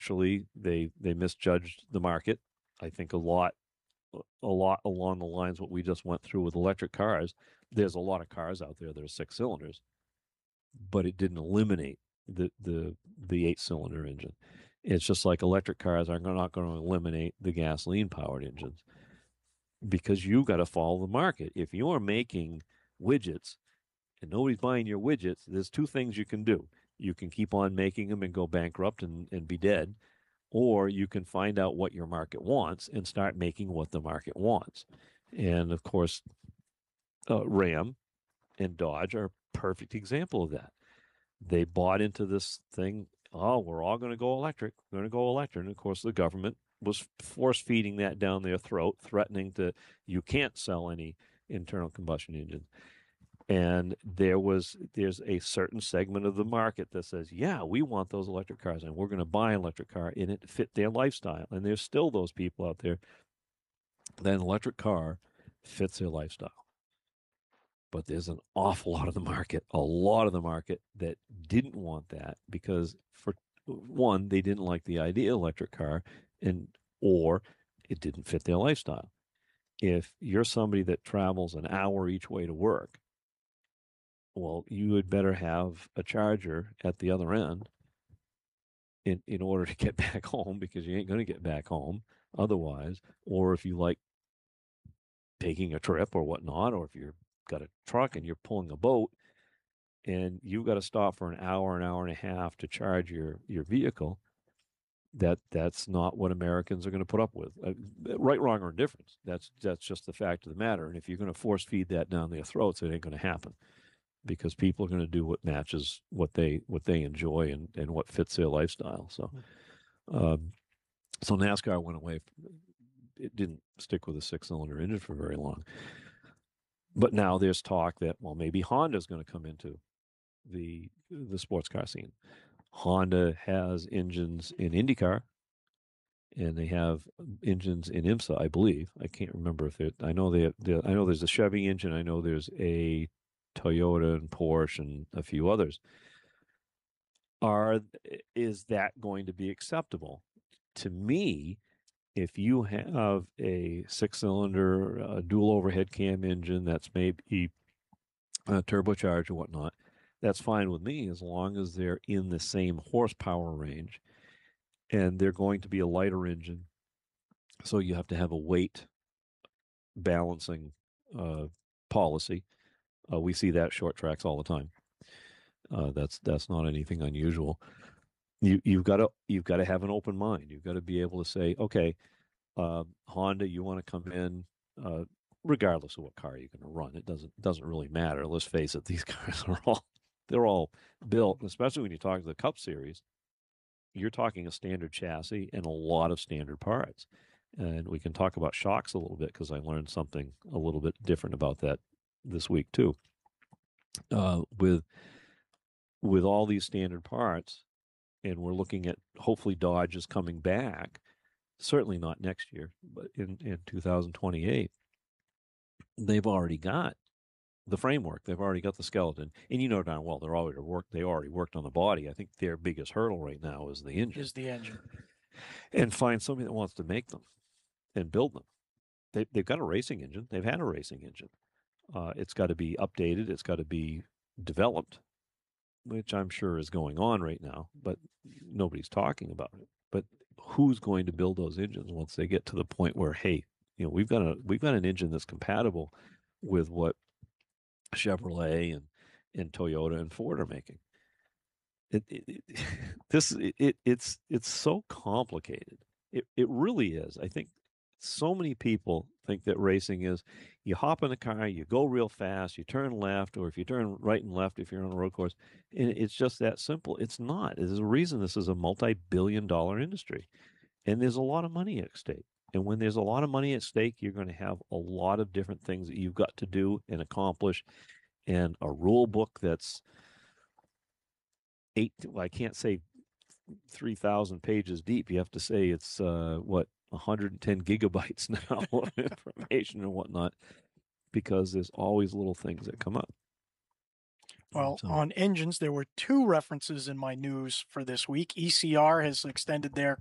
actually they misjudged the market. I think a lot along the lines what we just went through with electric cars. There's a lot of cars out there that are 6 cylinders, but it didn't eliminate the 8 cylinder engine. It's just like electric cars are not going to eliminate the gasoline powered engines because you got to follow the market. If you're making widgets and nobody's buying your widgets, there's two things you can do. You can keep on making them and go bankrupt and be dead, or you can find out what your market wants and start making what the market wants. And of course, Ram and Dodge are a perfect example of that. They bought into this thing. Oh, we're all going to go electric. We're going to go electric. And of course, the government was force feeding that down their throat, threatening to, you can't sell any internal combustion engines. And there's a certain segment of the market that says, yeah, we want those electric cars and we're going to buy an electric car and it fit their lifestyle. And there's still those people out there that an electric car fits their lifestyle. But there's an awful lot of the market, a lot of the market that didn't want that because, for one, they didn't like the idea of electric car, or it didn't fit their lifestyle. If you're somebody that travels an hour each way to work, well, you would better have a charger at the other end in order to get back home, because you ain't going to get back home otherwise. Or if you like taking a trip or whatnot, or if you've got a truck and you're pulling a boat and you've got to stop for an hour and a half to charge your vehicle, that's not what Americans are going to put up with. Right, wrong, or indifference. That's just the fact of the matter. And if you're going to force feed that down their throats, it ain't going to happen, because people are going to do what matches what they enjoy and what fits their lifestyle. So NASCAR went away. It didn't stick with a 6 cylinder engine for very long. But now there's talk that, well, maybe Honda's going to come into the sports car scene. Honda has engines in IndyCar, and they have engines in IMSA, I believe. I can't remember if it. I know I know there's a Chevy engine. I know there's a Toyota and Porsche and a few others. Is that going to be acceptable? To me, if you have a 6 cylinder dual overhead cam engine that's maybe turbocharged or whatnot, that's fine with me as long as they're in the same horsepower range and they're going to be a lighter engine. So you have to have a weight balancing policy. We see that short tracks all the time. That's not anything unusual. You've got to have an open mind. You've got to be able to say, okay, Honda, you want to come in, regardless of what car you're going to run. It doesn't really matter. Let's face it; these cars they're all built, especially when you talk to the Cup Series. You're talking a standard chassis and a lot of standard parts. And we can talk about shocks a little bit because I learned something a little bit different about that this week too. With all these standard parts, and we're looking at hopefully Dodge is coming back. Certainly not next year, but in 2028, they've already got the framework. They've already got the skeleton, and you know darn well they already worked on the body. I think their biggest hurdle right now is the engine. And find somebody that wants to make them and build them. They've got a racing engine. They've had a racing engine. It's got to be updated. It's got to be developed, which I'm sure is going on right now, but nobody's talking about it. But who's going to build those engines once they get to the point where, hey, we've got an engine that's compatible with what Chevrolet and Toyota and Ford are making. It's so complicated. It really is. I think so many people think that racing is you hop in the car, you go real fast, you turn left, or if you turn right and left if you're on a road course, and it's just that simple. It's not. There's a reason this is a multi-billion-dollar industry, and there's a lot of money at stake. And when there's a lot of money at stake, you're going to have a lot of different things that you've got to do and accomplish, and a rule book that's I can't say 3,000 pages deep. You have to say it's 110 gigabytes now of information and whatnot, because there's always little things that come up. Well, So, on engines, there were two references in my news for this week. ECR has extended their